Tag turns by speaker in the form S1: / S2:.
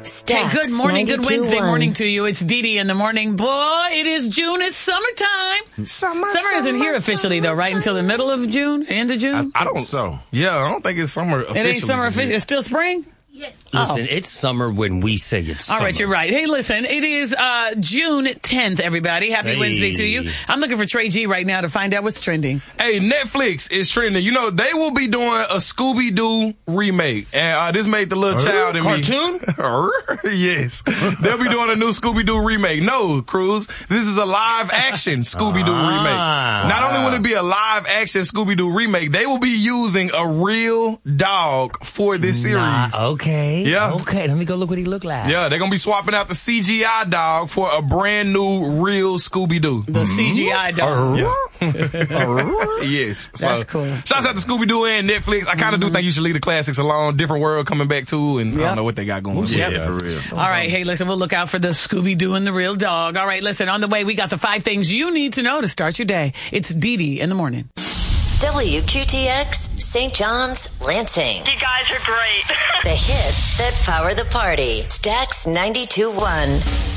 S1: Stacks,
S2: Hey, good morning, good Wednesday
S1: 92.1.
S2: morning to you. It's Dee Dee in the morning. Boy, it is June. It's summertime. Summer isn't here officially, though, right? Until the middle of June? End of June?
S3: I don't so. Yeah, I don't think it's summer officially.
S2: It ain't summer officially. It's still spring?
S4: Listen, it's summer when we say it's summer.
S2: All right, you're right. Hey, listen, it is June 10th, everybody. Happy Wednesday to you. I'm looking for Trey G right now to find out what's trending.
S3: Hey, Netflix is trending. You know, they will be doing a Scooby-Doo remake. And this made the little child in
S4: cartoon?
S3: me. Yes. They'll be doing a new Scooby-Doo remake. No, Cruz. This is a live-action Scooby-Doo remake. Not only will it be a live-action Scooby-Doo remake, they will be using a real dog for this series.
S4: Okay.
S3: Yeah.
S4: Okay, let me go look what he looked like.
S3: Yeah, they're going to be swapping out the CGI dog for a brand new real Scooby-Doo.
S2: The CGI dog.
S3: Yeah. Yes.
S2: That's cool.
S3: Shouts out to Scooby-Doo and Netflix. I kind of do think you should leave the classics alone. Different world coming back too, and I don't know what they got going on.
S5: Yeah, for real.
S2: All right, hey, listen, we'll look out for the Scooby-Doo and the real dog. All right, listen, on the way, we got the 5 things you need to know to start your day. It's Dee Dee in the morning.
S1: WQTX, St. John's, Lansing.
S6: You guys are great.
S1: The hits that power the party. Stacks 92.1.